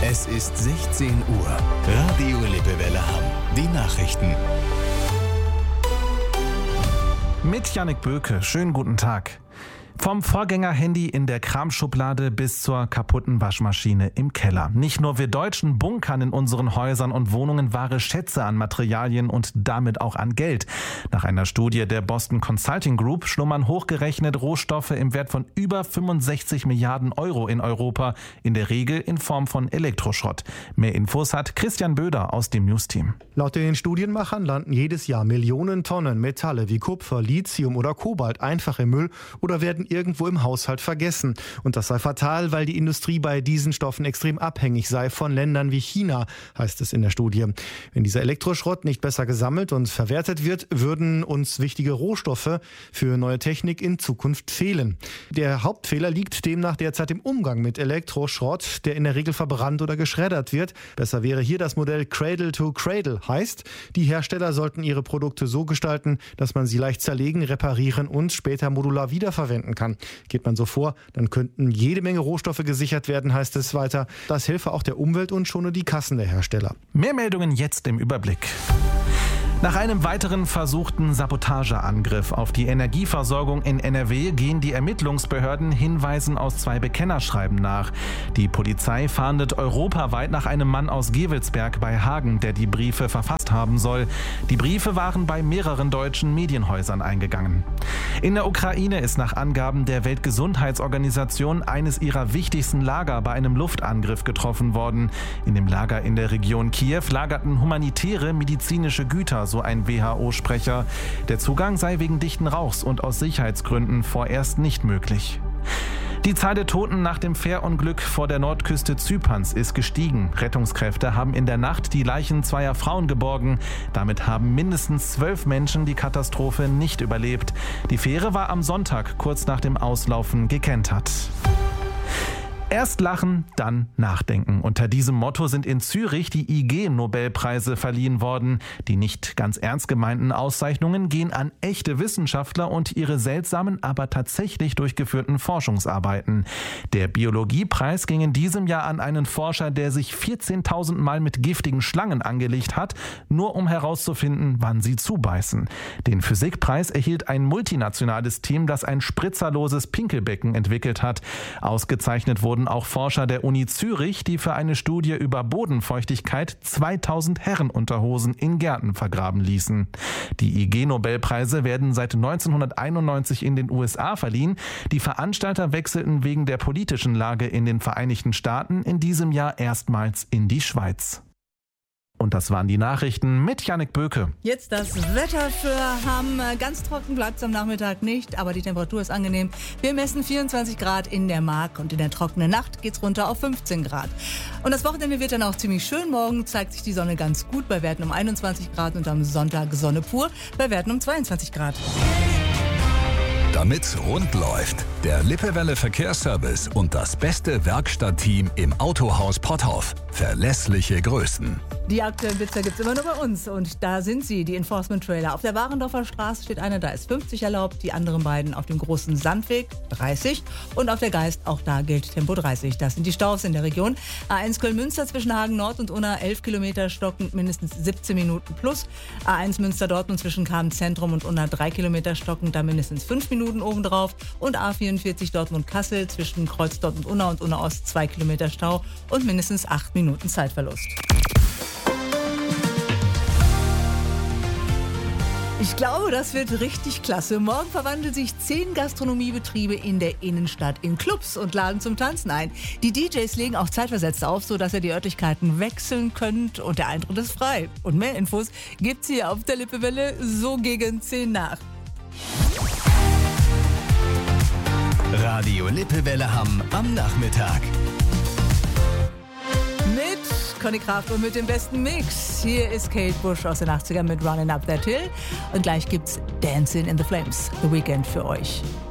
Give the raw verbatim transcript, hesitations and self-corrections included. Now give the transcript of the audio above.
Es ist sechzehn Uhr. Radio Lippewelle Hamm. Die Nachrichten. Mit Jannik Böke. Schönen guten Tag. Vom Vorgängerhandy in der Kramschublade bis zur kaputten Waschmaschine im Keller. Nicht nur wir Deutschen bunkern in unseren Häusern und Wohnungen wahre Schätze an Materialien und damit auch an Geld. Nach einer Studie der Boston Consulting Group schlummern hochgerechnet Rohstoffe im Wert von über fünfundsechzig Milliarden Euro in Europa, in der Regel in Form von Elektroschrott. Mehr Infos hat Christian Böder aus dem News-Team. Laut den Studienmachern landen jedes Jahr Millionen Tonnen Metalle wie Kupfer, Lithium oder Kobalt einfach im Müll oder werden irgendwo im Haushalt vergessen. Und das sei fatal, weil die Industrie bei diesen Stoffen extrem abhängig sei von Ländern wie China, heißt es in der Studie. Wenn dieser Elektroschrott nicht besser gesammelt und verwertet wird, würden uns wichtige Rohstoffe für neue Technik in Zukunft fehlen. Der Hauptfehler liegt demnach derzeit im Umgang mit Elektroschrott, der in der Regel verbrannt oder geschreddert wird. Besser wäre hier das Modell Cradle to Cradle. Heißt, die Hersteller sollten ihre Produkte so gestalten, dass man sie leicht zerlegen, reparieren und später modular wiederverwenden kann. Geht man so vor, dann könnten jede Menge Rohstoffe gesichert werden, heißt es weiter. Das helfe auch der Umwelt und schone die Kassen der Hersteller. Mehr Meldungen jetzt im Überblick. Nach einem weiteren versuchten Sabotageangriff auf die Energieversorgung in N R W gehen die Ermittlungsbehörden Hinweisen aus zwei Bekennerschreiben nach. Die Polizei fahndet europaweit nach einem Mann aus Gevelsberg bei Hagen, der die Briefe verfasst haben soll. Die Briefe waren bei mehreren deutschen Medienhäusern eingegangen. In der Ukraine ist nach Angaben der Weltgesundheitsorganisation eines ihrer wichtigsten Lager bei einem Luftangriff getroffen worden. In dem Lager in der Region Kiew lagerten humanitäre medizinische Güter, so ein W H O-Sprecher. Der Zugang sei wegen dichten Rauchs und aus Sicherheitsgründen vorerst nicht möglich. Die Zahl der Toten nach dem Fährunglück vor der Nordküste Zyperns ist gestiegen. Rettungskräfte haben in der Nacht die Leichen zweier Frauen geborgen. Damit haben mindestens zwölf Menschen die Katastrophe nicht überlebt. Die Fähre war am Sonntag kurz nach dem Auslaufen gekentert. Erst lachen, dann nachdenken. Unter diesem Motto sind in Zürich die I G-Nobelpreise verliehen worden. Die nicht ganz ernst gemeinten Auszeichnungen gehen an echte Wissenschaftler und ihre seltsamen, aber tatsächlich durchgeführten Forschungsarbeiten. Der Biologiepreis ging in diesem Jahr an einen Forscher, der sich vierzehntausend Mal mit giftigen Schlangen angelegt hat, nur um herauszufinden, wann sie zubeißen. Den Physikpreis erhielt ein multinationales Team, das ein spritzerloses Pinkelbecken entwickelt hat. Ausgezeichnet wurde auch Forscher der Uni Zürich, die für eine Studie über Bodenfeuchtigkeit zweitausend Herrenunterhosen in Gärten vergraben ließen. Die I G-Nobelpreise werden seit neunzehnhunderteinundneunzig in den U S A verliehen. Die Veranstalter wechselten wegen der politischen Lage in den Vereinigten Staaten in diesem Jahr erstmals in die Schweiz. Und das waren die Nachrichten mit Jannik Böke. Jetzt das Wetter für Hamm. Ganz trocken bleibt es am Nachmittag nicht, aber die Temperatur ist angenehm. Wir messen vierundzwanzig Grad in der Mark und in der trockenen Nacht geht es runter auf fünfzehn Grad. Und das Wochenende wird dann auch ziemlich schön. Morgen zeigt sich die Sonne ganz gut bei Werten um einundzwanzig Grad und am Sonntag Sonne pur bei Werten um zweiundzwanzig Grad. Damit rund läuft, der Lippewelle Verkehrsservice und das beste Werkstattteam im Autohaus Potthoff. Verlässliche Größen. Die aktuellen Blitzer gibt es immer nur bei uns und da sind sie, die Enforcement-Trailer. Auf der Warendorfer Straße steht einer, da ist fünfzig erlaubt, die anderen beiden auf dem großen Sandweg dreißig und auf der Geist, auch da gilt Tempo dreißig. Das sind die Staus in der Region. A eins Köln-Münster zwischen Hagen Nord und Unna elf Kilometer stockend, mindestens siebzehn Minuten plus. A eins Münster-Dortmund zwischen Kamen-Zentrum und Unna drei Kilometer stockend, da mindestens fünf Minuten obendrauf. Und A vierundvierzig Dortmund-Kassel zwischen Kreuzdorf und Unna und Unna Ost zwei Kilometer Stau und mindestens acht Minuten Zeitverlust. Ich glaube, das wird richtig klasse. Morgen verwandeln sich zehn Gastronomiebetriebe in der Innenstadt in Clubs und laden zum Tanzen ein. Die D Js legen auch zeitversetzt auf, sodass ihr die Örtlichkeiten wechseln könnt und der Eintritt ist frei. Und mehr Infos gibt's hier auf der Lippewelle so gegen zehn nach. Radio Lippewelle Hamm am Nachmittag. Mit Conny Kraft und mit dem besten Mix. Hier ist Kate Bush aus den achtzigern mit Running Up That Hill. Und gleich gibt's Dancing in the Flames, The Weekend für euch.